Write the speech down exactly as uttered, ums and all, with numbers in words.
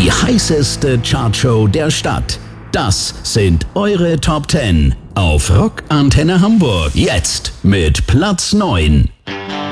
Die heißeste Chartshow der Stadt. Das sind eure Top zehn auf Rock Antenne Hamburg. Jetzt mit Platz neun.